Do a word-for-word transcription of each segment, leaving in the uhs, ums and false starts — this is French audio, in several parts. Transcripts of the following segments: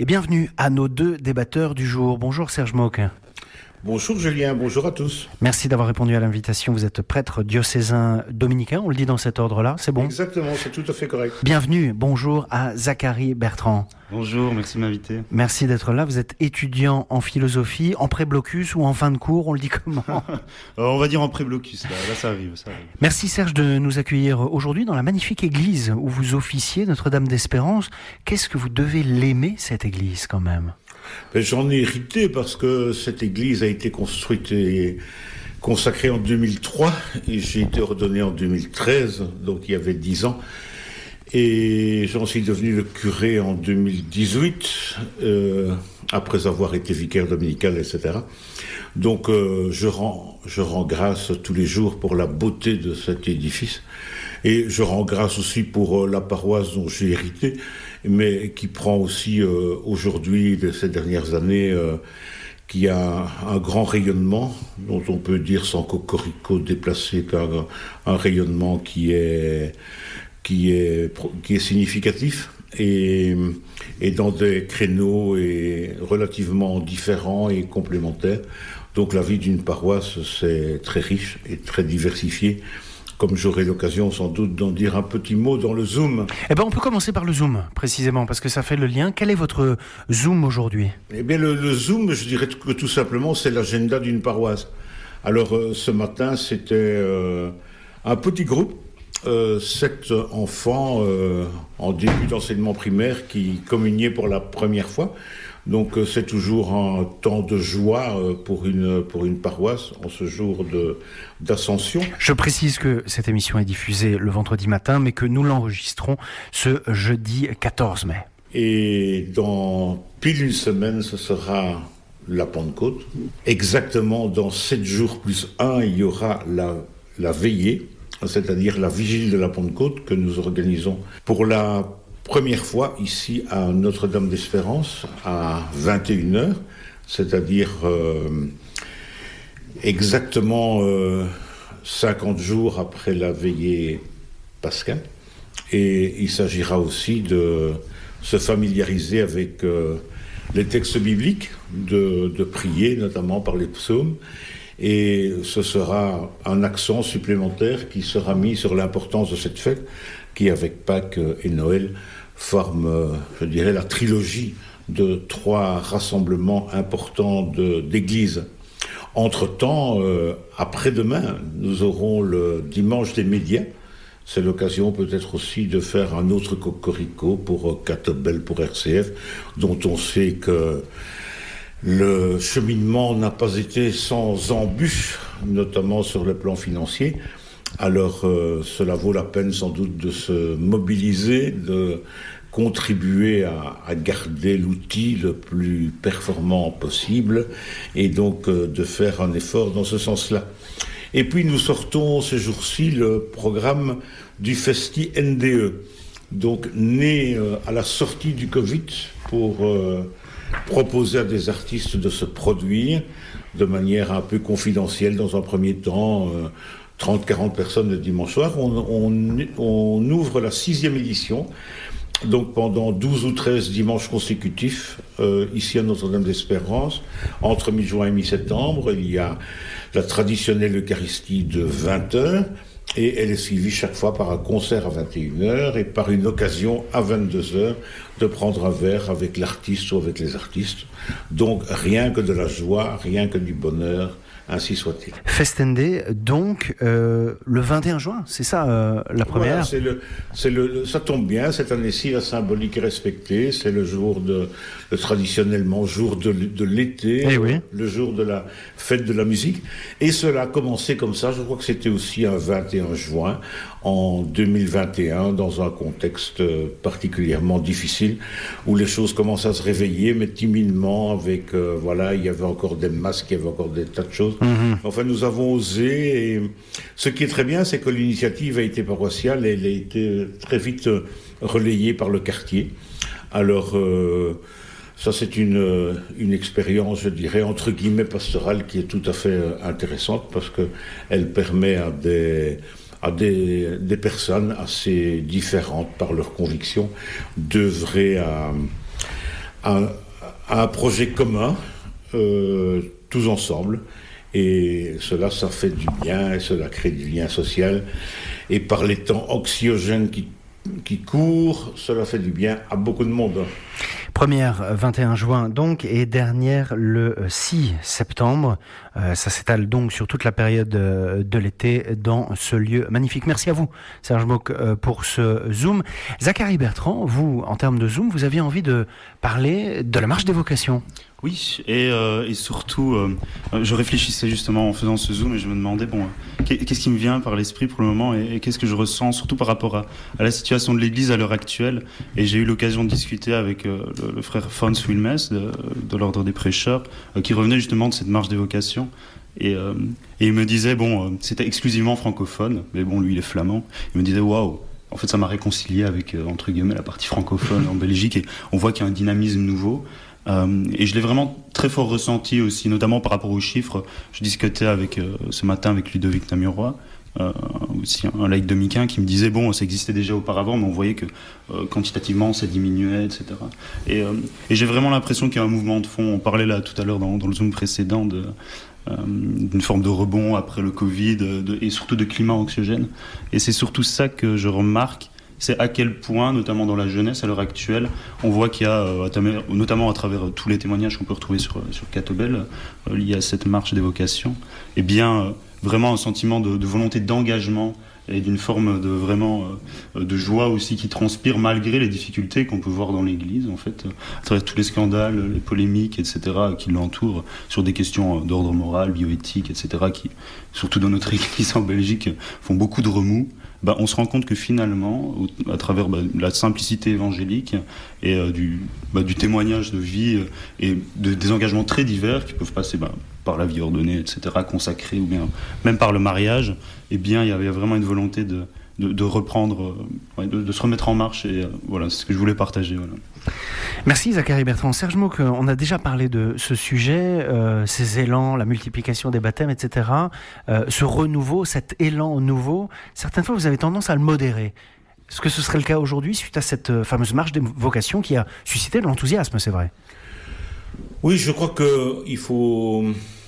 et bienvenue à nos deux débatteurs du jour. Bonjour Serge Moque. Bonjour Julien, bonjour à tous. Merci d'avoir répondu à l'invitation. Vous êtes prêtre diocésain dominicain, on le dit dans cet ordre-là, c'est bon ? Exactement, c'est tout à fait correct. Bienvenue, bonjour à Zacharie Bertrand. Bonjour, merci de m'inviter. Merci d'être là, vous êtes étudiant en philosophie, en pré-blocus ou en fin de cours, on le dit comment ? On va dire en pré-blocus, là, là ça, arrive, ça arrive. Merci Serge de nous accueillir aujourd'hui dans la magnifique église où vous officiez, Notre-Dame d'Espérance. Qu'est-ce que vous devez l'aimer, cette église quand même ? Ben, j'en ai hérité parce que cette église a été construite et consacrée en deux mille trois et j'ai été ordonné en deux mille treize, donc il y avait dix ans. Et j'en suis devenu le curé en deux mille dix-huit, euh, après avoir été vicaire dominical, et cetera. Donc euh, je rends, je rends grâce tous les jours pour la beauté de cet édifice. Et je rends grâce aussi pour euh, la paroisse dont j'ai hérité, mais qui prend aussi euh, aujourd'hui, de ces dernières années, euh, qui a un, un grand rayonnement, dont on peut dire sans cocorico déplacé, qu'un un rayonnement qui est, qui est, qui est significatif. Et, et dans des créneaux et relativement différents et complémentaires. Donc la vie d'une paroisse, c'est très riche et très diversifié. Comme j'aurai l'occasion sans doute d'en dire un petit mot dans le Zoom. Eh ben, on peut commencer par le Zoom, précisément, parce que ça fait le lien. Quel est votre Zoom aujourd'hui ? Eh bien, le, le Zoom, je dirais que tout simplement, c'est l'agenda d'une paroisse. Alors, euh, ce matin, c'était euh, un petit groupe, euh, sept enfants euh, en début d'enseignement primaire qui communiaient pour la première fois. Donc euh, c'est toujours un temps de joie euh, pour une, pour une paroisse en ce jour de, d'ascension. Je précise que cette émission est diffusée le vendredi matin, mais que nous l'enregistrons ce jeudi quatorze mai. Et dans pile une semaine, ce sera la Pentecôte. Exactement dans sept jours plus un, il y aura la, la veillée, c'est-à-dire la vigile de la Pentecôte que nous organisons pour la première fois ici à Notre-Dame d'Espérance à vingt et une heures, c'est-à-dire euh, exactement euh, cinquante jours après la veillée pascale. Et il s'agira aussi de se familiariser avec euh, les textes bibliques, de, de prier notamment par les psaumes. Et ce sera un accent supplémentaire qui sera mis sur l'importance de cette fête qui, avec Pâques et Noël, forme, je dirais, la trilogie de trois rassemblements importants de, d'églises. Entre-temps, euh, après-demain, nous aurons le dimanche des médias. C'est l'occasion peut-être aussi de faire un autre cocorico pour Catobel, pour R C F, dont on sait que le cheminement n'a pas été sans embûches, notamment sur le plan financier. Alors euh, cela vaut la peine sans doute de se mobiliser, de contribuer à, à garder l'outil le plus performant possible et donc euh, de faire un effort dans ce sens-là. Et puis nous sortons ces jours-ci le programme du Festi N D E, donc né euh, à la sortie du Covid pour euh, proposer à des artistes de se produire de manière un peu confidentielle dans un premier temps, euh, trente à quarante personnes le dimanche soir. On, on, on ouvre la sixième édition, donc pendant douze ou treize dimanches consécutifs, euh, ici à Notre-Dame d'Espérance, entre mi-juin et mi-septembre. Il y a la traditionnelle Eucharistie de vingt heures, et elle est suivie chaque fois par un concert à vingt et une heures et par une occasion à vingt-deux heures de prendre un verre avec l'artiste ou avec les artistes. Donc rien que de la joie, rien que du bonheur, ainsi soit-il. Festende, donc, euh, le vingt et un juin, c'est ça euh, la première voilà, c'est le, c'est le, ça tombe bien, cette année-ci, la symbolique est respectée, c'est le jour de, le traditionnellement jour de, de l'été, eh oui. le jour de la fête de la musique, et cela a commencé comme ça, je crois que c'était aussi un vingt et un juin, en deux mille vingt et un, dans un contexte particulièrement difficile, où les choses commencent à se réveiller, mais timidement, avec, euh, voilà, il y avait encore des masques, il y avait encore des tas de choses. Mmh. Enfin, nous avons osé, et ce qui est très bien, c'est que l'initiative a été paroissiale, et elle a été très vite relayée par le quartier. Alors, euh, ça c'est une, une expérience, je dirais, entre guillemets pastorale, qui est tout à fait intéressante, parce qu'elle permet à des... à des, des personnes assez différentes par leurs convictions d'œuvrer à, à, à un projet commun, euh, tous ensemble. Et cela, ça fait du bien, et cela crée du lien social. Et par les temps anxiogènes qui, qui courent, cela fait du bien à beaucoup de monde. Première, vingt et un juin donc, et dernière le six septembre. Euh, ça s'étale donc sur toute la période de l'été dans ce lieu magnifique. Merci à vous, Serge Mock, pour ce Zoom. Zacharie Bertrand, vous, en termes de Zoom, vous aviez envie de parler de la marche des vocations. Oui, et, euh, et surtout, euh, je réfléchissais justement en faisant ce Zoom et je me demandais, bon, euh, qu'est-ce qui me vient par l'esprit pour le moment et, et qu'est-ce que je ressens, surtout par rapport à, à la situation de l'Église à l'heure actuelle. Et j'ai eu l'occasion de discuter avec euh, le, le frère Fons Wilmes de, de l'Ordre des Prêcheurs, euh, qui revenait justement de cette marche des vocations. Et, euh, et il me disait, bon, euh, c'était exclusivement francophone, mais bon, lui, il est flamand. Il me disait, waouh! En fait, ça m'a réconcilié avec, euh, entre guillemets, la partie francophone en Belgique et on voit qu'il y a un dynamisme nouveau. Euh, et je l'ai vraiment très fort ressenti aussi, notamment par rapport aux chiffres. Je discutais avec, euh, ce matin avec Ludovic Namuroy, euh, aussi un, un laïc dominicain, qui me disait bon, ça existait déjà auparavant, mais on voyait que euh, quantitativement ça diminuait, et cetera. Et, euh, et j'ai vraiment l'impression qu'il y a un mouvement de fond. On parlait là tout à l'heure dans, dans le Zoom précédent de, euh, d'une forme de rebond après le Covid de, et surtout de climat anxiogène. Et c'est surtout ça que je remarque. C'est à quel point, notamment dans la jeunesse à l'heure actuelle, on voit qu'il y a, euh, notamment à travers tous les témoignages qu'on peut retrouver sur, sur Catobel, euh, liés à cette marche des vocations, eh bien, euh, vraiment un sentiment de, de volonté d'engagement et d'une forme de vraiment euh, de joie aussi qui transpire malgré les difficultés qu'on peut voir dans l'Église, en fait, à travers tous les scandales, les polémiques, et cetera, qui l'entourent sur des questions d'ordre moral, bioéthique, et cetera, qui, surtout dans notre Église en Belgique, font beaucoup de remous. Bah, on se rend compte que finalement, à travers bah, la simplicité évangélique et euh, du, bah, du témoignage de vie euh, et de, des engagements très divers qui peuvent passer bah, par la vie ordonnée, et cetera, consacrée, ou bien même par le mariage, eh bien, il y avait vraiment une volonté de, de, de reprendre, euh, ouais, de, de se remettre en marche. Et euh, voilà, c'est ce que je voulais partager. Voilà. Merci Zacharie Bertrand. Serge Mock, on a déjà parlé de ce sujet, euh, ces élans, la multiplication des baptêmes, et cetera. Euh, ce renouveau, cet élan nouveau, certaines fois vous avez tendance à le modérer. Est-ce que ce serait le cas aujourd'hui suite à cette fameuse marche des vocations qui a suscité de l'enthousiasme, c'est vrai ? Oui, je crois qu'il faut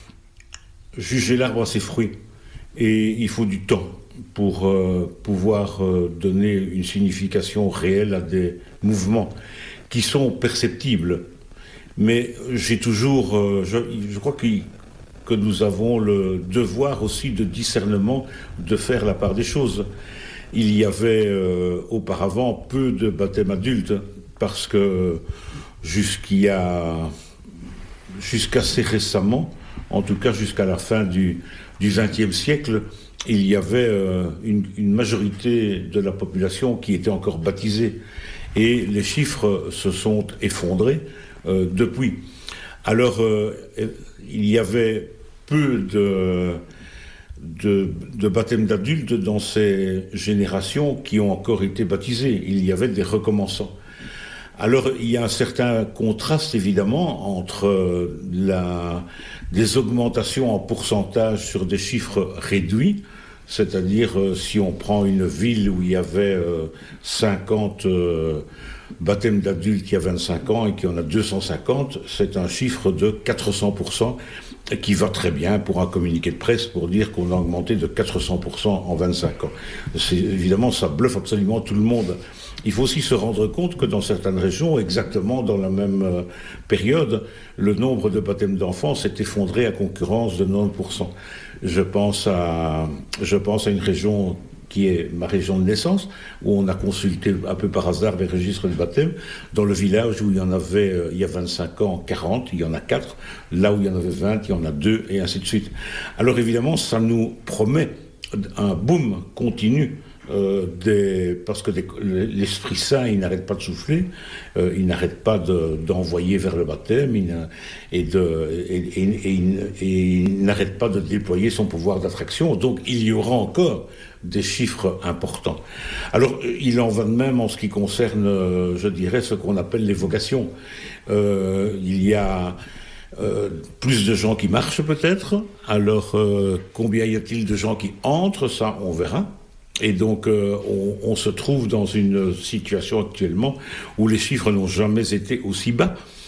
juger l'arbre à ses fruits et il faut du temps pour euh, pouvoir euh, donner une signification réelle à des mouvements qui sont perceptibles. Mais j'ai toujours, euh, je, je crois que, que nous avons le devoir aussi de discernement de faire la part des choses. Il y avait euh, auparavant peu de baptêmes adultes parce que jusqu'il y a, jusqu'assez récemment, en tout cas jusqu'à la fin du, du vingtième siècle, il y avait euh, une, une majorité de la population qui était encore baptisée. Et les chiffres se sont effondrés euh, depuis. Alors, euh, il y avait peu de, de, de baptêmes d'adultes dans ces générations qui ont encore été baptisés. Il y avait des recommençants. Alors, il y a un certain contraste, évidemment, entre la, des augmentations en pourcentage sur des chiffres réduits, c'est-à-dire euh, si on prend une ville où il y avait euh, cinquante euh, baptêmes d'adultes il y a vingt-cinq ans et qu'il y en a deux cent cinquante, c'est un chiffre de quatre cents pour cent qui va très bien pour un communiqué de presse pour dire qu'on a augmenté de quatre cents pour cent en vingt-cinq ans. C'est, évidemment, ça bluffe absolument tout le monde. Il faut aussi se rendre compte que dans certaines régions, exactement dans la même euh, période, le nombre de baptêmes d'enfants s'est effondré à concurrence de quatre-vingt-dix pour cent. Je pense à, je pense à une région qui est ma région de naissance, où on a consulté un peu par hasard les registres de baptême. Dans le village où il y en avait, euh, il y a vingt-cinq ans, quarante, il y en a quatre. Là où il y en avait vingt, il y en a deux, et ainsi de suite. Alors évidemment, ça nous promet un boom continu. Euh, des, parce que des, l'Esprit Saint, il n'arrête pas de souffler, euh, il n'arrête pas de, d'envoyer vers le baptême, il et, de, et, et, et, et il n'arrête pas de déployer son pouvoir d'attraction. Donc il y aura encore des chiffres importants. Alors il en va de même en ce qui concerne, je dirais, ce qu'on appelle les vocations. Euh, il y a Euh, plus de gens qui marchent peut-être. Alors euh, combien y a-t-il de gens qui entrent? Ça, on verra. Et donc, euh, on, on se trouve dans une situation actuellement où les chiffres n'ont jamais été aussi bas.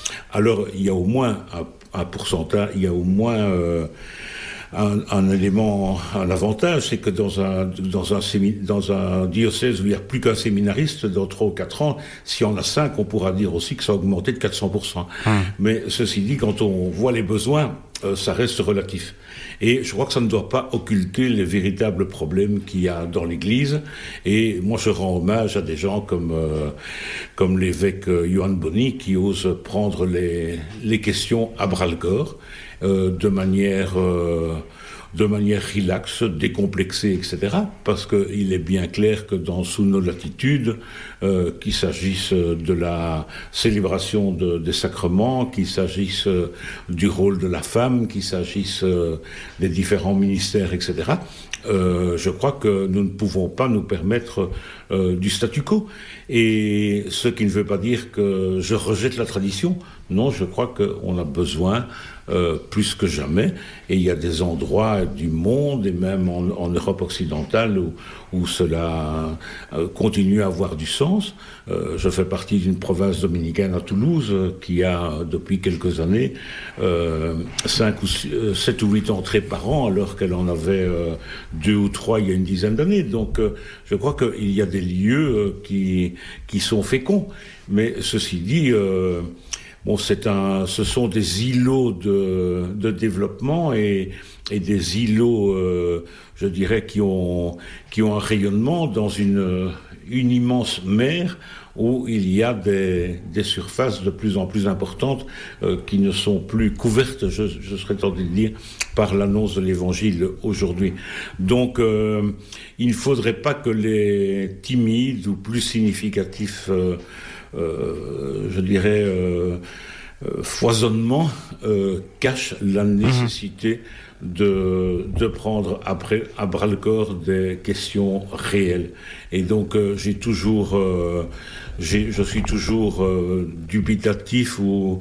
alors il y a au moins un, un pourcentage, il y a au moins euh, un, un élément, un avantage, c'est que dans un, dans un, sémi, dans un diocèse où il n'y a plus qu'un séminariste, dans trois ou quatre ans, si on a cinq, on pourra dire aussi que ça a augmenté de quatre cents pour cent. Hum. Mais ceci dit, quand on voit les besoins, euh, ça reste relatif. Et je crois que ça ne doit pas occulter les véritables problèmes qu'il y a dans l'Église. Et moi, je rends hommage à des gens comme, euh, comme l'évêque euh, Johan Bonny, qui ose prendre les, les questions à bras-le-corps, euh, de manière... Euh, de manière relaxe, décomplexée, et cetera. Parce qu'il est bien clair que dans sous nos latitudes, euh, qu'il s'agisse de la célébration de, des sacrements, qu'il s'agisse euh, du rôle de la femme, qu'il s'agisse euh, des différents ministères, et cetera, euh, je crois que nous ne pouvons pas nous permettre euh, du statu quo. Et ce qui ne veut pas dire que je rejette la tradition. Non, je crois qu'on a besoin Euh, plus que jamais, et il y a des endroits du monde, et même en, en Europe occidentale, où, où cela euh, continue à avoir du sens. Euh, je fais partie d'une province dominicaine à Toulouse, euh, qui a, depuis quelques années, euh, cinq ou six, euh, sept ou huit entrées par an, alors qu'elle en avait euh, deux ou trois il y a une dizaine d'années. Donc, euh, je crois qu'il y a des lieux euh, qui, qui sont féconds. Mais ceci dit, euh, Bon, c'est un, ce sont des îlots de, de développement et, et des îlots, euh, je dirais, qui ont, qui ont un rayonnement dans une, une immense mer où il y a des, des surfaces de plus en plus importantes euh, qui ne sont plus couvertes, je, je serais tenté de dire, par l'annonce de l'Évangile aujourd'hui. Donc, euh, il ne faudrait pas que les timides ou plus significatifs euh, Euh, je dirais, euh, euh, foisonnement euh, cache la nécessité de, de prendre après, à bras-le-corps des questions réelles. Et donc, euh, j'ai toujours, euh, j'ai, je suis toujours euh, dubitatif ou,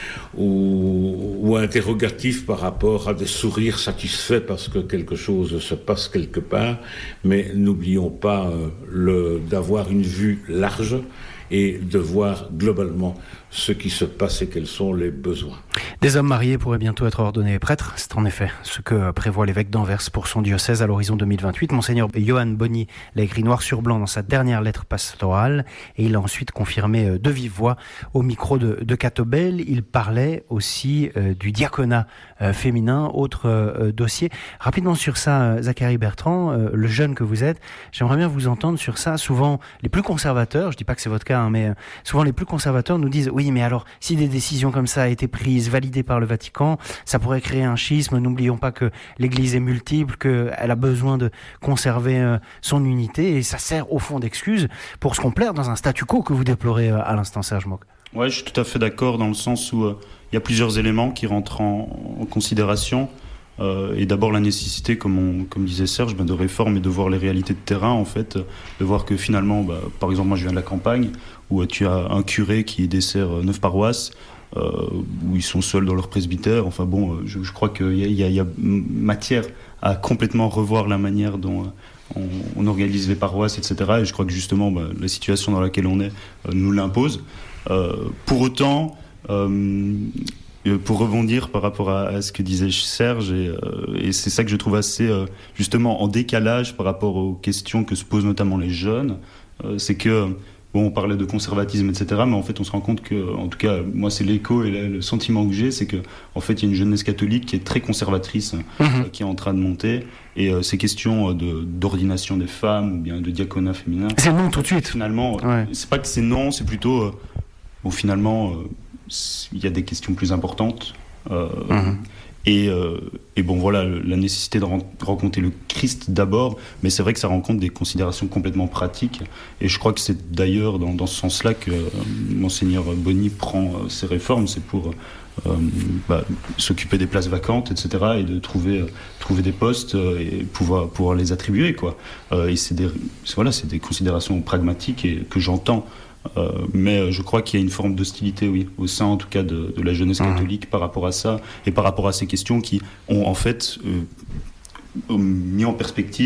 ou, ou interrogatif par rapport à des sourires satisfaits parce que quelque chose se passe quelque part. Mais n'oublions pas euh, le, d'avoir une vue large et de voir globalement ce qui se passe et quels sont les besoins. Des hommes mariés pourraient bientôt être ordonnés prêtres. C'est en effet ce que prévoit l'évêque d'Anvers pour son diocèse à l'horizon deux mille vingt-huit. Monseigneur Johan Bonny l'a écrit noir sur blanc dans sa dernière lettre pastorale et il a ensuite confirmé de vive voix au micro de, de Catobel. Il parlait aussi euh, du diaconat euh, féminin, autre euh, dossier. Rapidement sur ça, Zacharie Bertrand, euh, le jeune que vous êtes, j'aimerais bien vous entendre sur ça. Souvent, les plus conservateurs, je ne dis pas que c'est votre cas, hein, mais souvent les plus conservateurs nous disent oui, mais alors, si des décisions comme ça ont été prises, validées par le Vatican, ça pourrait créer un schisme. N'oublions pas que l'Église est multiple, qu'elle a besoin de conserver euh, son unité, et ça sert au fond d'excuse pour se complaire dans un statu quo que vous déplorez euh, à l'instant, Serge Mock. Ouais, je suis tout à fait d'accord dans le sens où il euh, y a plusieurs éléments qui rentrent en, en considération. Euh, et d'abord la nécessité, comme, on, comme disait Serge, ben, de réforme et de voir les réalités de terrain, en fait, de voir que finalement, bah, par exemple, moi je viens de la campagne, où euh, tu as un curé qui dessert euh, neuf paroisses, euh, où ils sont seuls dans leur presbytère. Enfin bon, euh, je, je crois qu'il y a, il y a, il y a matière à complètement revoir la manière dont euh, on, on organise les paroisses, et cetera. Et je crois que justement, bah, la situation dans laquelle on est euh, nous l'impose. Euh, pour autant... Euh, Pour rebondir par rapport à, à ce que disait Serge, et, euh, et c'est ça que je trouve assez euh, justement en décalage par rapport aux questions que se posent notamment les jeunes, euh, c'est que, bon, on parlait de conservatisme, et cetera, mais en fait on se rend compte que, en tout cas, moi c'est l'écho et le, le sentiment que j'ai, c'est que en fait il y a une jeunesse catholique qui est très conservatrice, mmh. euh, qui est en train de monter, et euh, ces questions de, d'ordination des femmes, ou bien de diaconat féminin... C'est non tout de suite. Finalement, ouais. C'est pas que c'est non, c'est plutôt, euh, bon finalement... Euh, il y a des questions plus importantes euh, mmh. et, euh, et bon voilà la nécessité de ren- rencontrer le Christ d'abord, mais c'est vrai que ça rencontre des considérations complètement pratiques, et je crois que c'est d'ailleurs dans, dans ce sens-là que euh, Monseigneur Bonny prend euh, ses réformes, c'est pour euh, bah, s'occuper des places vacantes, et cetera, et de trouver, euh, trouver des postes euh, et pouvoir, pouvoir les attribuer, quoi. Euh, et c'est des, c'est, voilà, c'est des considérations pragmatiques et que j'entends. Euh, mais je crois qu'il y a une forme d'hostilité, oui, au sein en tout cas de, de la jeunesse catholique mmh. par rapport à ça et par rapport à ces questions qui ont en fait euh, mis en perspective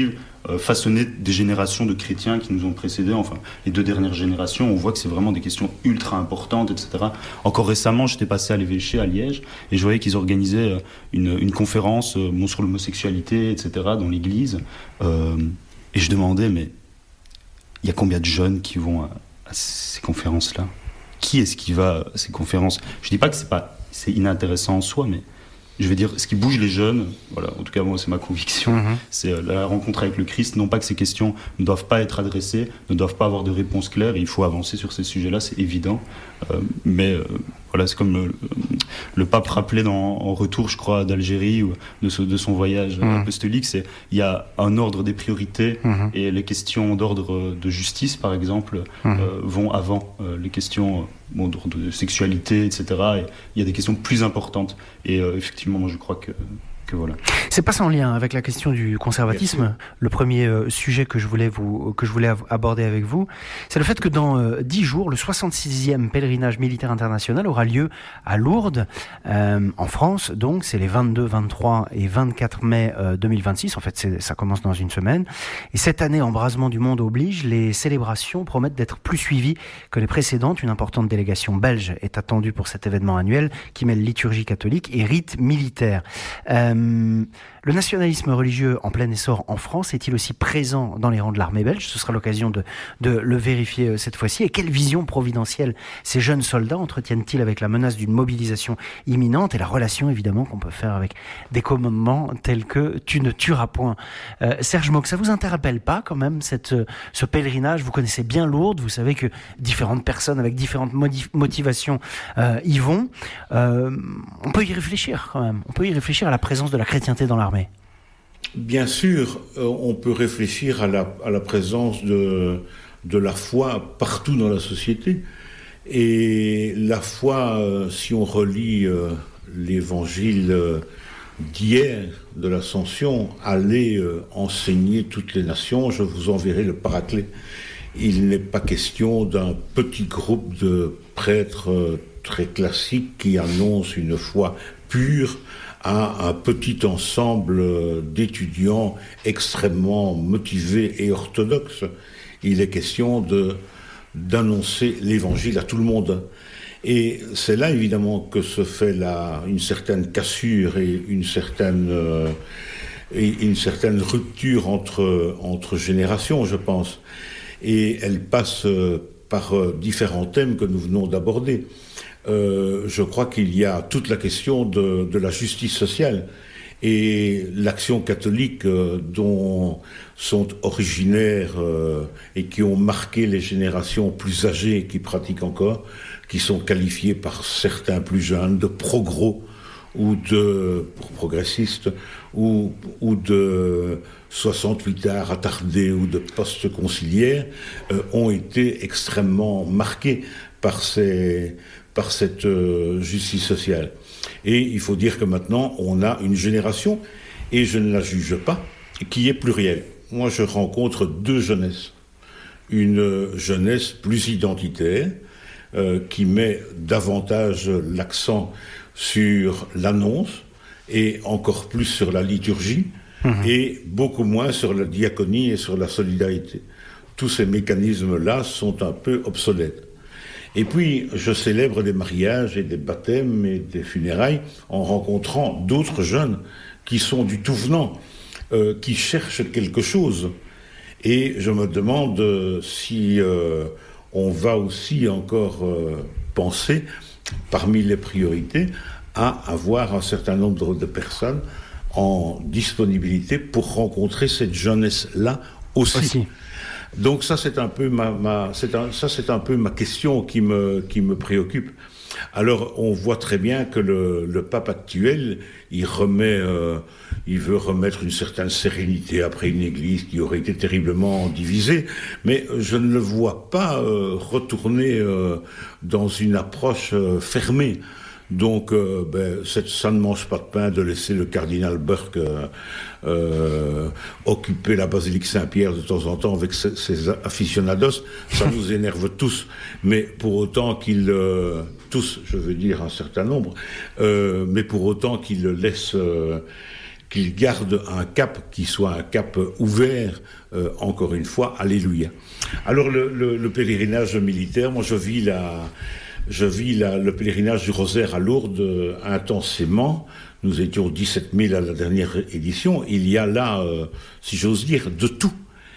euh, façonné des générations de chrétiens qui nous ont précédés, enfin les deux dernières générations. On voit que c'est vraiment des questions ultra importantes, et cetera. Encore récemment, j'étais passé à l'évêché à Liège et je voyais qu'ils organisaient une, une conférence euh, bon, sur l'homosexualité, et cetera dans l'église. Euh, et je demandais, mais il y a combien de jeunes qui vont à, à ces conférences-là ? Qui est-ce qui va à ces conférences ? Je dis pas que c'est pas c'est inintéressant en soi, mais je vais dire, ce qui bouge les jeunes, voilà, en tout cas moi c'est ma conviction, mmh. c'est euh, la rencontre avec le Christ. Non pas que ces questions ne doivent pas être adressées, ne doivent pas avoir de réponse claire, et il faut avancer sur ces sujets-là, c'est évident. Euh, mais euh, voilà, c'est comme le, le pape rappelait dans, en retour, je crois, d'Algérie ou de, ce, de son voyage mmh. apostolique, c'est il y a un ordre des priorités mmh. et les questions d'ordre de justice, par exemple, mmh. euh, vont avant euh, les questions euh, bon, d'ordre de sexualité, et cetera. Et il y a des questions plus importantes. Et euh, effectivement, moi je crois que Que voilà. C'est pas sans lien avec la question du conservatisme. Le premier euh, sujet que je voulais vous que je voulais av- aborder avec vous, c'est le fait que dans euh, dix jours, le soixante-sixième pèlerinage militaire international aura lieu à Lourdes, euh, en France. Donc, c'est les vingt-deux, vingt-trois et vingt-quatre mai euh, deux mille vingt-six. En fait, c'est, ça commence dans une semaine. Et cette année, embrasement du monde oblige, les célébrations promettent d'être plus suivies que les précédentes. Une importante délégation belge est attendue pour cet événement annuel qui mêle liturgie catholique et rite militaire. Euh, Le nationalisme religieux en plein essor en France est-il aussi présent dans les rangs de l'armée belge ? Ce sera l'occasion de, de le vérifier cette fois-ci. Et quelle vision providentielle ces jeunes soldats entretiennent-ils avec la menace d'une mobilisation imminente et la relation évidemment qu'on peut faire avec des commandements tels que « tu ne tueras point ». Euh, Serge Mock, ça vous interpelle pas quand même cette, ce pèlerinage ? Vous connaissez bien Lourdes, vous savez que différentes personnes avec différentes modif- motivations euh, y vont. Euh, on peut y réfléchir quand même, on peut y réfléchir à la présence de la chrétienté dans l'armée. Bien sûr, euh, on peut réfléchir à la, à la présence de, de la foi partout dans la société. Et la foi, euh, si on relit euh, l'évangile euh, d'hier de l'Ascension, allez euh, enseigner toutes les nations, je vous enverrai le Paraclet. Il n'est pas question d'un petit groupe de prêtres euh, très classiques qui annoncent une foi pure à un petit ensemble d'étudiants extrêmement motivés et orthodoxes. Il est question de, d'annoncer l'évangile à tout le monde. Et c'est là, évidemment, que se fait la, une certaine cassure et une certaine, euh, et une certaine rupture entre, entre générations, je pense. Et elle passe par différents thèmes que nous venons d'aborder. Euh, je crois qu'il y a toute la question de, de la justice sociale et l'action catholique euh, dont sont originaires euh, et qui ont marqué les générations plus âgées qui pratiquent encore, qui sont qualifiées par certains plus jeunes de progros ou de progressistes ou, ou de soixante-huit arts attardés ou de post-conciliaires, euh, ont été extrêmement marqués par ces par cette euh, justice sociale. Et il faut dire que maintenant, on a une génération, et je ne la juge pas, qui est plurielle. Moi, je rencontre deux jeunesses. Une jeunesse plus identitaire, euh, qui met davantage l'accent sur l'annonce, et encore plus sur la liturgie, mmh. et beaucoup moins sur la diaconie et sur la solidarité. Tous ces mécanismes-là sont un peu obsolètes. Et puis, je célèbre des mariages et des baptêmes et des funérailles en rencontrant d'autres jeunes qui sont du tout venant, euh, qui cherchent quelque chose. Et je me demande euh, si euh, on va aussi encore euh, penser, parmi les priorités, à avoir un certain nombre de personnes en disponibilité pour rencontrer cette jeunesse-là aussi. aussi. Donc ça c'est un peu ma, ma c'est un, ça c'est un peu ma question qui me qui me préoccupe. Alors on voit très bien que le, le pape actuel il remet euh, il veut remettre une certaine sérénité après une église qui aurait été terriblement divisée, mais je ne le vois pas euh, retourner euh, dans une approche euh, fermée. Donc, euh, ben, ça ne mange pas de pain de laisser le cardinal Burke euh, euh, occuper la basilique Saint-Pierre de temps en temps avec ses, ses aficionados. Ça nous énerve tous, mais pour autant qu'il euh, tous, je veux dire un certain nombre, euh, mais pour autant qu'il laisse euh, qu'il garde un cap qui soit un cap ouvert, euh, encore une fois, alléluia. Alors le, le, le pèlerinage militaire, moi je vis la... Je vis la, le pèlerinage du Rosaire à Lourdes euh, intensément. Nous étions dix-sept mille à la dernière édition. Il y a là, euh, si j'ose dire, de tout.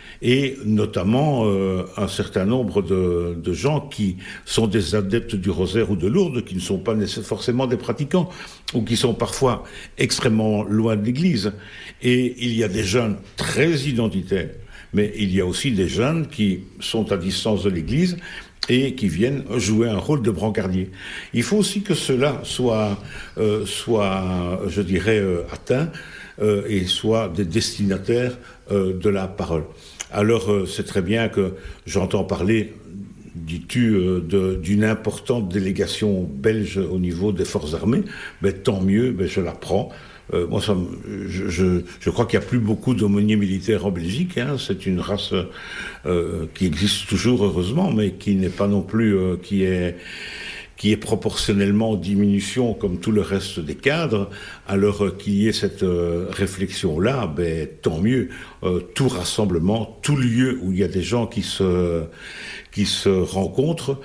Et notamment euh, un certain nombre de, de gens qui sont des adeptes du Rosaire ou de Lourdes, qui ne sont pas forcément des pratiquants, ou qui sont parfois extrêmement loin de l'Église. Et il y a des jeunes très identitaires, mais il y a aussi des jeunes qui sont à distance de l'Église et qui viennent jouer un rôle de brancardier. Il faut aussi que cela soit, euh, soit je dirais, euh, atteint euh, et soient des destinataires euh, de la parole. Alors, euh, c'est très bien que j'entends parler, dis-tu, euh, de, d'une importante délégation belge au niveau des forces armées. Ben, tant mieux, ben, je la prends. Euh, moi, ça, je, je, je crois qu'il n'y a plus beaucoup d'aumôniers militaires en Belgique. Hein. C'est une race euh, qui existe toujours, heureusement, mais qui n'est pas non plus, euh, qui est, qui est proportionnellement en diminution comme tout le reste des cadres. Alors euh, qu'il y ait cette euh, réflexion-là, ben, tant mieux. Euh, tout rassemblement, tout lieu où il y a des gens qui se, qui se rencontrent,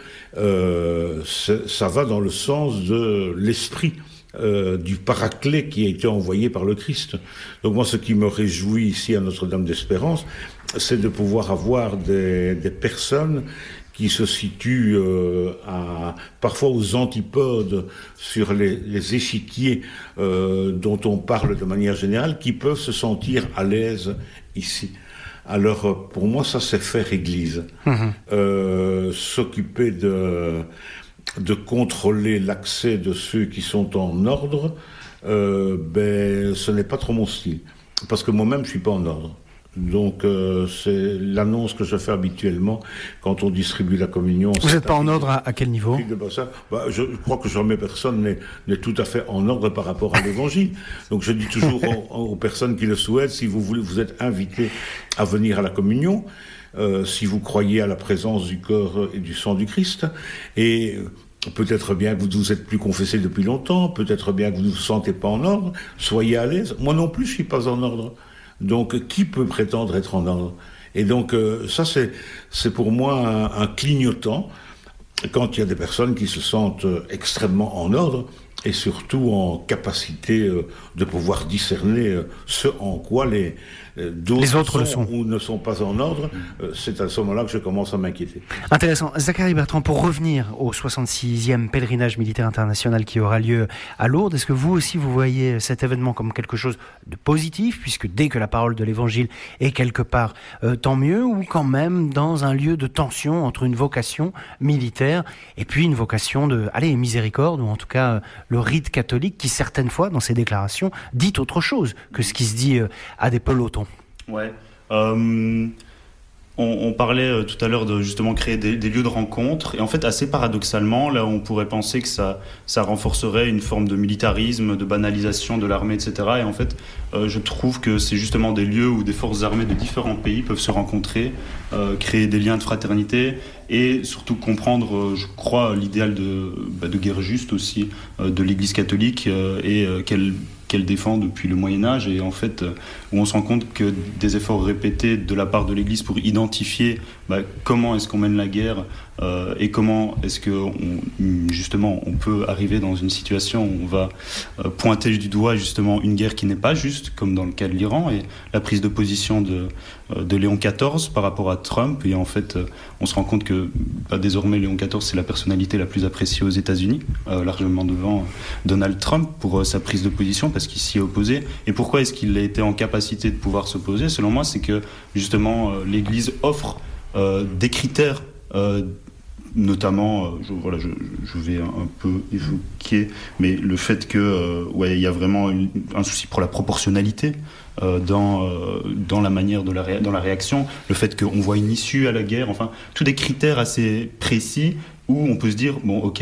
euh, ça va dans le sens de l'esprit. Euh, du paraclet qui a été envoyé par le Christ. Donc moi, ce qui me réjouit ici à Notre-Dame d'Espérance, c'est de pouvoir avoir des, des personnes qui se situent euh, à, parfois aux antipodes sur les, les échiquiers euh, dont on parle de manière générale, qui peuvent se sentir à l'aise ici. Alors pour moi, ça c'est faire Église. Mmh. Euh, s'occuper de... de contrôler l'accès de ceux qui sont en ordre, euh, ben, ce n'est pas trop mon style. Parce que moi-même, je ne suis pas en ordre. Donc, euh, c'est l'annonce que je fais habituellement quand on distribue la communion. Vous n'êtes pas en ordre à, à quel niveau ? bah, Je crois que jamais personne n'est, n'est tout à fait en ordre par rapport à l'Évangile. Donc, je dis toujours aux, aux personnes qui le souhaitent, si vous voulez, vous êtes invités à venir à la communion. Euh, si vous croyez à la présence du corps et du sang du Christ, et peut-être bien que vous vous êtes plus confessé depuis longtemps, peut-être bien que vous ne vous sentez pas en ordre, soyez à l'aise. Moi non plus, je suis pas en ordre. Donc, qui peut prétendre être en ordre ? Et donc, euh, ça, c'est, c'est pour moi un, un clignotant quand il y a des personnes qui se sentent extrêmement en ordre et surtout en capacité euh, de pouvoir discerner euh, ce en quoi les d'autres les autres le sont sont ou ne sont pas en ordre, euh, c'est à ce moment-là que je commence à m'inquiéter. Intéressant. Zacharie Bertrand, pour revenir au soixante-sixième pèlerinage militaire international qui aura lieu à Lourdes, est-ce que vous aussi vous voyez cet événement comme quelque chose de positif, puisque dès que la parole de l'Évangile est quelque part, euh, tant mieux, ou quand même dans un lieu de tension entre une vocation militaire et puis une vocation de, allez, miséricorde, ou en tout cas euh, le rite catholique qui certaines fois, dans ses déclarations, dit autre chose que ce qui se dit euh, à des pelotons. Ouais. Euh, on, on parlait euh, tout à l'heure de justement créer des, des lieux de rencontre, et en fait assez paradoxalement, là on pourrait penser que ça, ça renforcerait une forme de militarisme, de banalisation de l'armée, et cetera. Et en fait, euh, je trouve que c'est justement des lieux où des forces armées de différents pays peuvent se rencontrer, euh, créer des liens de fraternité, et surtout comprendre, euh, je crois, l'idéal de, bah, de guerre juste aussi euh, de l'Église catholique euh, et euh, qu'elle qu'elle défend depuis le Moyen-Âge, et en fait où on se rend compte que des efforts répétés de la part de l'Église pour identifier bah, comment est-ce qu'on mène la guerre euh, et comment est-ce que on, justement on peut arriver dans une situation où on va euh, pointer du doigt justement une guerre qui n'est pas juste, comme dans le cas de l'Iran, et la prise de position de, euh, de Léon quatorze par rapport à Trump, et en fait euh, on se rend compte que bah, désormais Léon quatorze c'est la personnalité la plus appréciée aux États-Unis, euh, largement devant Donald Trump pour euh, sa prise de position, parce qu'il s'y est opposé. Et pourquoi est-ce qu'il a été en capacité de pouvoir s'opposer ? Selon moi, c'est que justement euh, l'Église offre euh, des critères, euh, notamment, euh, je, voilà, je, je vais un, un peu évoquer, mais le fait que euh, ouais, il y a vraiment une, un souci pour la proportionnalité euh, dans euh, dans la manière de la ré, dans la réaction, le fait qu'on voit une issue à la guerre, enfin tous des critères assez précis où on peut se dire bon, ok.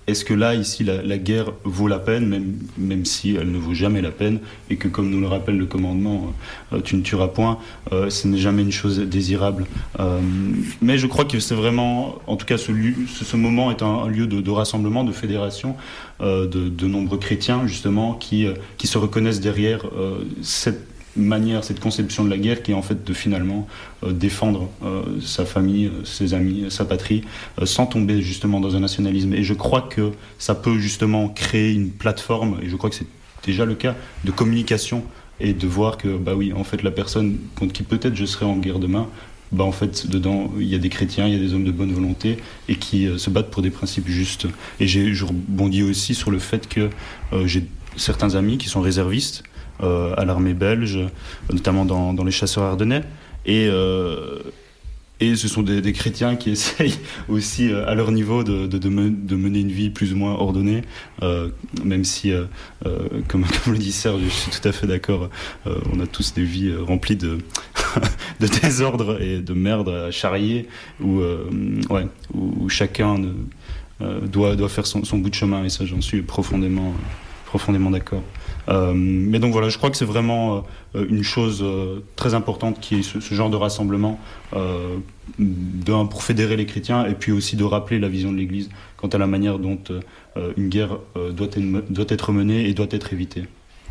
est-ce que là, ici, la, la guerre vaut la peine, même, même si elle ne vaut jamais la peine, et que, comme nous le rappelle le commandement, euh, tu ne tueras point, euh, ce n'est jamais une chose désirable. Euh, mais je crois que c'est vraiment, en tout cas, ce, lieu, ce, ce moment est un, un lieu de, de rassemblement, de fédération, euh, de, de nombreux chrétiens, justement, qui, euh, qui se reconnaissent derrière euh, cette manière, cette conception de la guerre qui est en fait de finalement euh, défendre euh, sa famille, euh, ses amis, sa patrie, euh, sans tomber justement dans un nationalisme. Et je crois que ça peut justement créer une plateforme, et je crois que c'est déjà le cas, de communication, et de voir que, bah oui, en fait, la personne contre qui peut-être je serai en guerre demain, bah en fait, dedans, il y a des chrétiens, il y a des hommes de bonne volonté, et qui euh, se battent pour des principes justes. Et j'ai, je rebondis aussi sur le fait que euh, j'ai certains amis qui sont réservistes, Euh, à l'armée belge, notamment dans, dans les chasseurs ardennais. Et, euh, et ce sont des, des chrétiens qui essayent aussi, euh, à leur niveau, de, de, de, me, de mener une vie plus ou moins ordonnée, euh, même si, euh, euh, comme, comme le dit Serge, je suis tout à fait d'accord, euh, on a tous des vies remplies de, de désordre et de merde à charrier, où, euh, ouais, où, où chacun ne, euh, doit, doit faire son, son bout de chemin, et ça, j'en suis profondément, profondément d'accord. Euh, mais donc voilà, je crois que c'est vraiment euh, une chose euh, très importante qui est ce, ce genre de rassemblement, euh, d'un, pour fédérer les chrétiens, et puis aussi de rappeler la vision de l'Église quant à la manière dont euh, une guerre euh, doit, être, doit être menée et doit être évitée.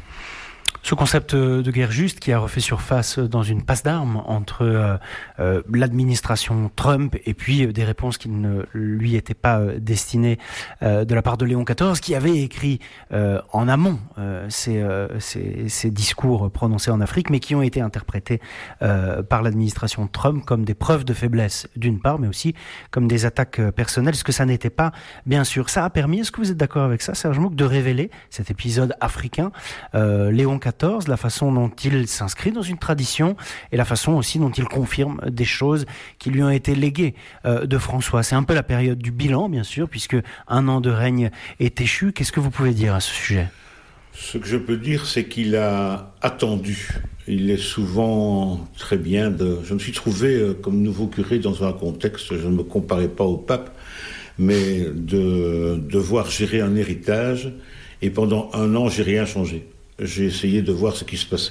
Ce concept de guerre juste qui a refait surface dans une passe d'armes entre euh, euh, l'administration Trump et puis des réponses qui ne lui étaient pas destinées euh, de la part de Léon quatorze, qui avait écrit euh, en amont euh, ces, euh, ces, ces discours prononcés en Afrique, mais qui ont été interprétés euh, par l'administration Trump comme des preuves de faiblesse d'une part, mais aussi comme des attaques personnelles, ce que ça n'était pas, bien sûr. Ça a permis, est-ce que vous êtes d'accord avec ça, Serge Mouck, de révéler cet épisode africain, euh, Léon quatorze, la façon dont il s'inscrit dans une tradition et la façon aussi dont il confirme des choses qui lui ont été léguées euh, de François. C'est un peu la période du bilan, bien sûr, puisque un an de règne est échu. Qu'est-ce que vous pouvez dire à ce sujet ? Ce que je peux dire, c'est qu'il a attendu. Il est souvent très bien de... Je me suis trouvé euh, comme nouveau curé dans un contexte, je ne me comparais pas au pape, mais de devoir gérer un héritage, et pendant un an, j'ai rien changé. J'ai essayé de voir ce qui se passait.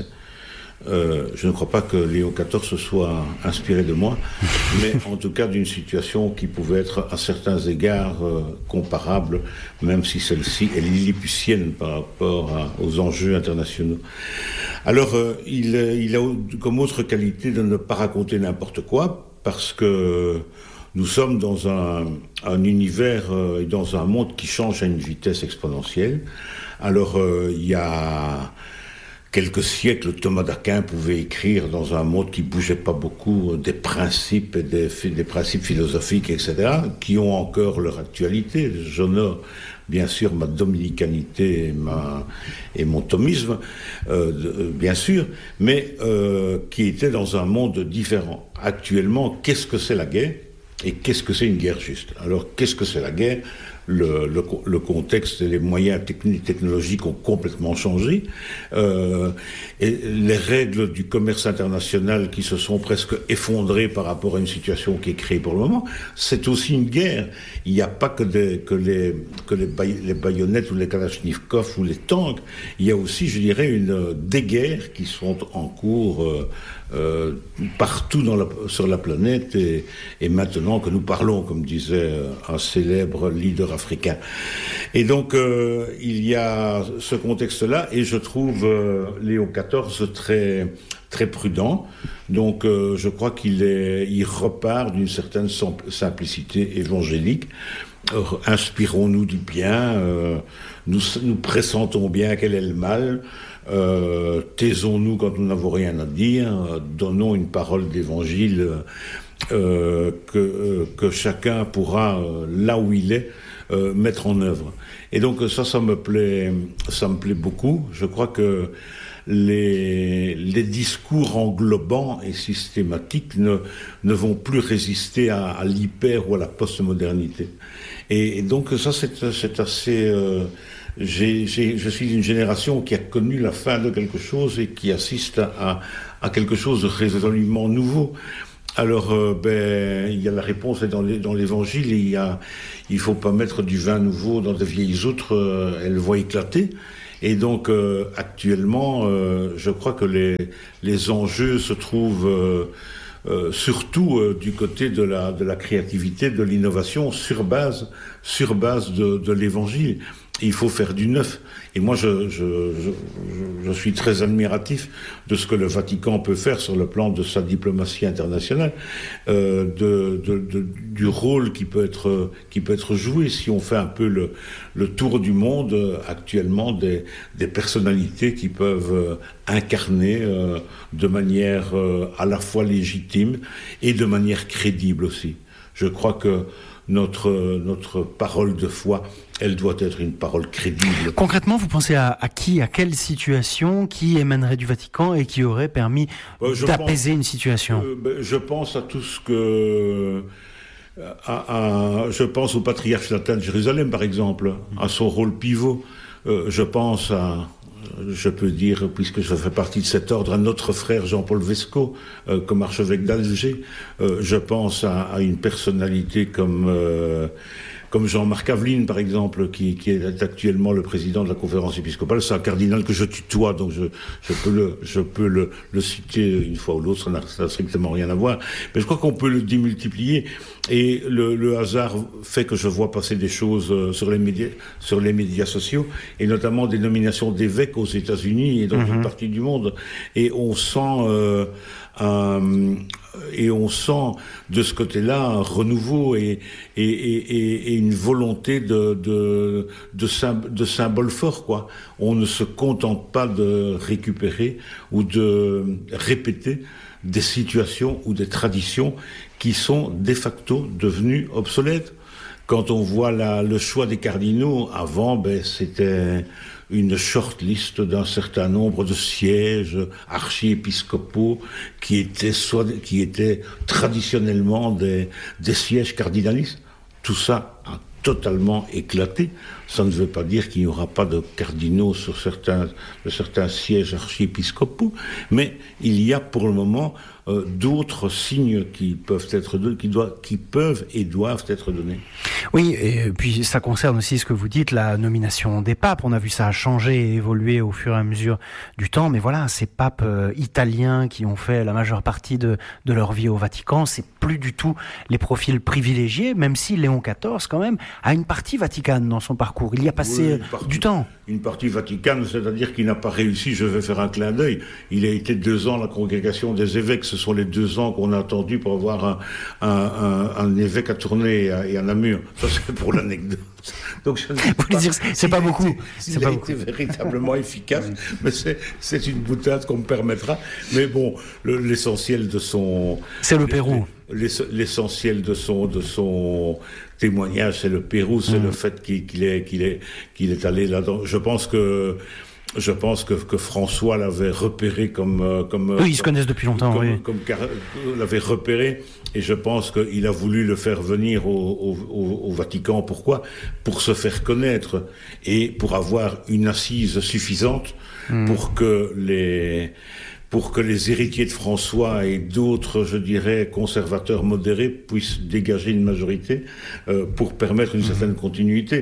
Euh, je ne crois pas que Léon quatorze se soit inspiré de moi, mais en tout cas d'une situation qui pouvait être à certains égards euh, comparable, même si celle-ci est lilliputienne par rapport à, aux enjeux internationaux. Alors, euh, il, il a comme autre qualité de ne pas raconter n'importe quoi, parce que nous sommes dans un, un univers et euh, dans un monde qui change à une vitesse exponentielle. Alors, euh, il y a quelques siècles, Thomas d'Aquin pouvait écrire dans un monde qui ne bougeait pas beaucoup des principes, et des, des principes philosophiques, et cetera, qui ont encore leur actualité. J'honore bien sûr ma dominicanité et, ma, et mon thomisme, euh, bien sûr, mais euh, qui était dans un monde différent. Actuellement, qu'est-ce que c'est la guerre ? Et qu'est-ce que c'est une guerre juste ? Alors, qu'est-ce que c'est la guerre ? Le, le, le contexte et les moyens techniques, technologiques ont complètement changé. Euh, et les règles du commerce international qui se sont presque effondrées par rapport à une situation qui est créée pour le moment, c'est aussi une guerre. Il n'y a pas que, des, que, les, que les, bay, les baïonnettes ou les kalachnikovs ou les tanks. Il y a aussi, je dirais, une, des guerres qui sont en cours euh, euh, partout dans la, sur la planète. Et, et maintenant que nous parlons, comme disait un célèbre leader africain. Et donc, euh, il y a ce contexte-là, et je trouve euh, Léon quatorze très, très prudent. Donc, euh, je crois qu'il est, il repart d'une certaine simplicité évangélique. Euh, inspirons-nous du bien, euh, nous, nous pressentons bien quel est le mal, euh, taisons-nous quand nous n'avons rien à dire, euh, donnons une parole d'évangile euh, que, euh, que chacun pourra, euh, là où il est, Euh, mettre en œuvre. Et donc ça, ça me plaît, ça me plaît beaucoup. Je crois que les, les discours englobants et systématiques ne, ne vont plus résister à, à l'hyper ou à la postmodernité. Et, et donc ça, c'est, c'est assez... Euh, j'ai, j'ai, je suis d'une génération qui a connu la fin de quelque chose et qui assiste à, à quelque chose de résolument nouveau. Alors, euh, ben, il y a la réponse dans, les, dans l'Évangile. Il y a, il faut pas mettre du vin nouveau dans de vieilles outres. Euh, elles vont éclater. Et donc, euh, actuellement, euh, je crois que les, les enjeux se trouvent euh, euh, surtout euh, du côté de la, de la créativité, de l'innovation, sur base, sur base de, de l'Évangile. Il faut faire du neuf. Et moi, je, je, je, je suis très admiratif de ce que le Vatican peut faire sur le plan de sa diplomatie internationale, euh, de, de, de, du rôle qui peut être, qui peut être joué si on fait un peu le, le tour du monde euh, actuellement des, des personnalités qui peuvent euh, incarner euh, de manière euh, à la fois légitime et de manière crédible aussi. Je crois que notre, notre parole de foi, elle doit être une parole crédible. Concrètement, vous pensez à, à qui, à quelle situation qui émanerait du Vatican et qui aurait permis euh, d'apaiser pense, une situation euh, ben, Je pense à tout ce que... À, à, je pense au patriarche latin de Jérusalem, par exemple, à son rôle pivot. Euh, je pense à... Je peux dire, puisque je fais partie de cet ordre, à notre frère Jean-Paul Vesco, euh, comme archevêque d'Alger. Euh, je pense à, à une personnalité comme, euh, comme Jean-Marc Aveline, par exemple, qui, qui est actuellement le président de la conférence épiscopale. C'est un cardinal que je tutoie, donc je, je peux, le, je peux le, le citer une fois ou l'autre, ça n'a, ça n'a strictement rien à voir. Mais je crois qu'on peut le démultiplier. Et le, le hasard fait que je vois passer des choses sur les médias, sur les médias sociaux, et notamment des nominations d'évêques aux États-Unis et dans mmh. une partie du monde. Et on sent, euh, un, et on sent de ce côté-là un renouveau et, et, et, et une volonté de, de, de, symb- de symboles forts, quoi. On ne se contente pas de récupérer ou de répéter des situations ou des traditions qui sont de facto devenues obsolètes. Quand on voit la, le choix des cardinaux, avant, ben, c'était une short list d'un certain nombre de sièges archiépiscopaux qui étaient, soit, qui étaient traditionnellement des, des sièges cardinalistes. Tout ça a totalement éclaté. Ça ne veut pas dire qu'il n'y aura pas de cardinaux sur certains, de certains sièges archiépiscopaux, mais il y a pour le moment euh, d'autres signes qui peuvent être donnés, qui, doivent, qui peuvent et doivent être donnés. Oui, et puis ça concerne aussi ce que vous dites, la nomination des papes. On a vu ça changer et évoluer au fur et à mesure du temps, mais voilà, ces papes euh, italiens qui ont fait la majeure partie de, de leur vie au Vatican, c'est plus du tout les profils privilégiés, même si Léon quatorze, quand même, a une partie vaticane dans son parcours. Il y a passé oui, partie, du temps. Une partie vaticane, c'est-à-dire qu'il n'a pas réussi, je vais faire un clin d'œil. Il a été deux ans à la congrégation des évêques. Ce sont les deux ans qu'on a attendu pour avoir un, un, un, un évêque à Tournai et à, et à Namur. Ça, c'est pour l'anecdote. Donc, je ne sais pas, dire, c'est, c'est pas beaucoup. Été, c'est il pas a beaucoup. été véritablement efficace, mais c'est, c'est une boutade qu'on me permettra. Mais bon, le, l'essentiel de son... C'est le Pérou. L'essentiel de son, de son témoignage, c'est le Pérou, c'est mmh. le fait qu'il, qu'il, est, qu'il, est, qu'il est allé là-dedans. Je pense que... Je pense que, que François l'avait repéré comme... comme oui, ils se connaissent depuis longtemps, comme, oui. Comme, comme l'avait repéré, et je pense qu'il a voulu le faire venir au, au, au Vatican. Pourquoi ? Pour se faire connaître et pour avoir une assise suffisante mmh. pour que les... pour que les héritiers de François et d'autres, je dirais, conservateurs modérés puissent dégager une majorité euh, pour permettre une certaine continuité.